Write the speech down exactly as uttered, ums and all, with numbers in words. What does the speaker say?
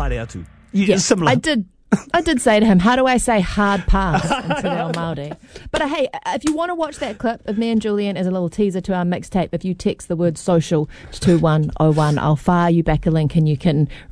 haere atu. Yeah, Yeah, similar. I did. I did say to him, how do I say hard pass into Te Reo Māori? But uh, hey, if you want to watch that clip of me and Julian as a little teaser to our mixtape, if you text the word social to two one oh one, I'll fire you back a link and you can